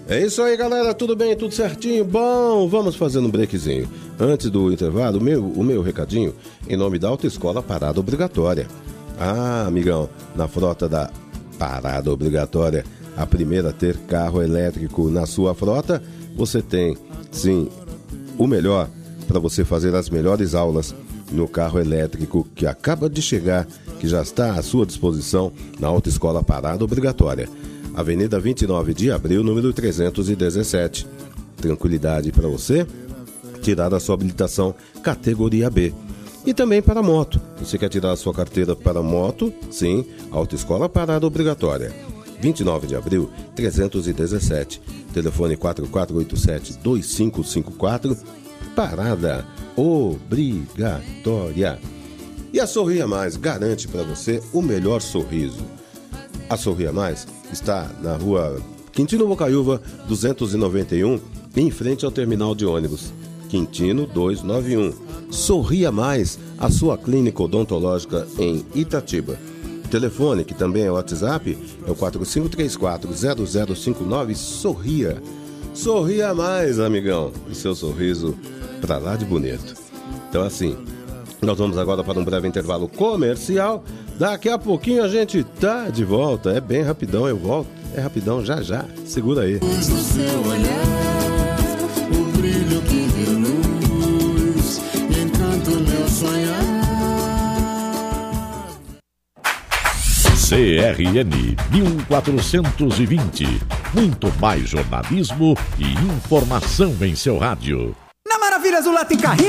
É isso aí, galera, tudo bem, tudo certinho? Bom, vamos fazer um breakzinho. Antes do intervalo, o meu recadinho em nome da Autoescola Parada Obrigatória. Ah, amigão, na frota da Parada Obrigatória, a primeira a ter carro elétrico na sua frota, você tem, sim, o melhor para você fazer as melhores aulas no carro elétrico que acaba de chegar, que já está à sua disposição na Autoescola Parada Obrigatória. Avenida 29 de Abril, número 317. Tranquilidade para você tirar a sua habilitação categoria B. E também para moto. Você quer tirar a sua carteira para moto? Sim, Autoescola Parada Obrigatória. 29 de Abril, 317. Telefone 4487-2554. Parada Obrigatória. E a Sorria Mais garante para você o melhor sorriso. A Sorria Mais está na rua Quintino Bocaiúva 291, em frente ao terminal de ônibus. Quintino 291. Sorria Mais, a sua clínica odontológica em Itatiba. O telefone, que também é o WhatsApp, é o 4534-0059. Sorria. Sorria Mais, amigão. O seu sorriso pra lá de bonito. Então, assim, nós vamos agora para um breve intervalo comercial. Daqui a pouquinho a gente tá de volta. É bem rapidão, eu volto. É rapidão, já já. Segura aí. No seu olhar, o brilho que reluz, encanta o meu sonhar. CRN 1420. Muito mais jornalismo e informação em seu rádio. Na Maravilhas do Latim Carrinho.